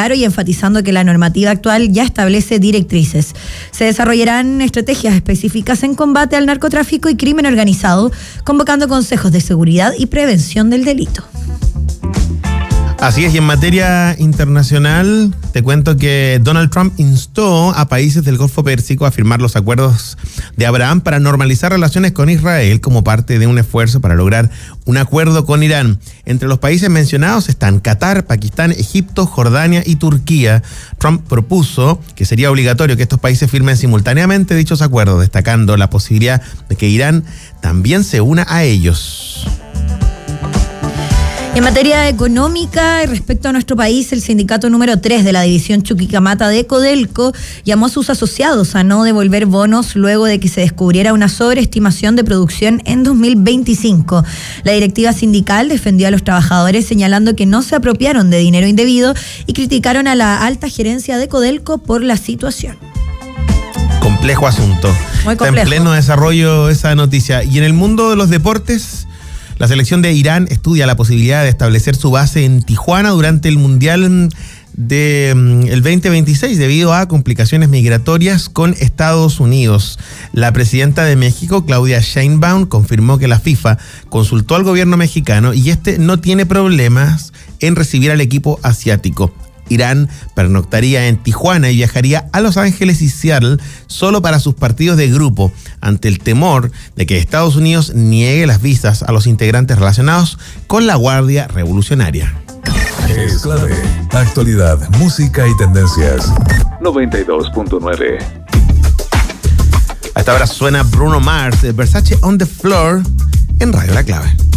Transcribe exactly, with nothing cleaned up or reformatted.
claro y enfatizando que la normativa actual ya establece directrices. Se desarrollarán estrategias específicas en combate al narcotráfico y crimen organizado, convocando consejos de seguridad y prevención del delito. Así es, y en materia internacional, te cuento que Donald Trump instó a países del Golfo Pérsico a firmar los acuerdos de Abraham para normalizar relaciones con Israel como parte de un esfuerzo para lograr un acuerdo con Irán. Entre los países mencionados están Qatar, Pakistán, Egipto, Jordania y Turquía. Trump propuso que sería obligatorio que estos países firmen simultáneamente dichos acuerdos, destacando la posibilidad de que Irán también se una a ellos. En materia económica, respecto a nuestro país, el sindicato número tres de la división Chuquicamata de Codelco llamó a sus asociados a no devolver bonos luego de que se descubriera una sobreestimación de producción en dos mil veinticinco. La directiva sindical defendió a los trabajadores señalando que no se apropiaron de dinero indebido y criticaron a la alta gerencia de Codelco por la situación. Complejo asunto. Muy complejo. Está en pleno desarrollo esa noticia. Y en el mundo de los deportes, la selección de Irán estudia la posibilidad de establecer su base en Tijuana durante el Mundial de um, el veinte veintiséis debido a complicaciones migratorias con Estados Unidos. La presidenta de México, Claudia Sheinbaum, confirmó que la FIFA consultó al gobierno mexicano y este no tiene problemas en recibir al equipo asiático. Irán pernoctaría en Tijuana y viajaría a Los Ángeles y Seattle solo para sus partidos de grupo, ante el temor de que Estados Unidos niegue las visas a los integrantes relacionados con la Guardia Revolucionaria. Es clave. Actualidad, música y tendencias. noventa y dos punto nueve. A esta hora suena Bruno Mars, Versace on the Floor, en Radio La Clave.